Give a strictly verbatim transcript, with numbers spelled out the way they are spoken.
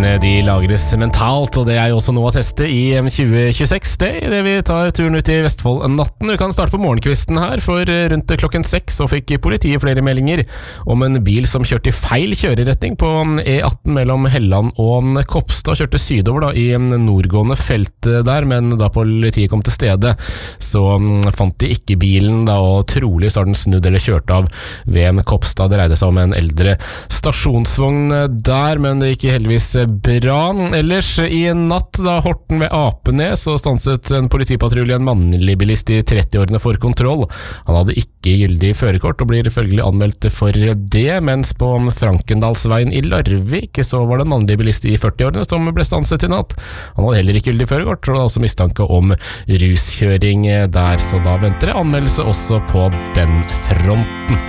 Tankene de lagres mentalt, og det er jo også noe å teste i tjue tjueseks. Det er det vi tar turen ut i Vestfold-natten. Vi kan starte på morgenkvisten her, for rundt klokken seks så fikk politiet flere meldinger om en bil som kjørte i feil kjøreretning på E atten mellom Helland og Kopstad. Kjørte sydover da i nordgående felt der, men da politiet kom til stedet så fant de ikke bilen da, og trolig så har den snudd eller kjørt av ved Kopstad. Det reide seg om en eldre stasjonsvogn der, men det gikk heldigvis bra. Ellers i natt da Horten ved Apenes så stanset en politipatrulje en mannlig bilist i trettiårene for kontroll. Han hadde ikke gyldig førerkort og blir følgelig anmeldt for det, mens på Frankendalsveien i Larvik så var det en mannlig bilist i førtiårene som ble stanset i natt. Han hadde heller ikke gyldig førerkort, og det var også mistanke om ruskjøring der, så da venter det anmeldelse også på den fronten.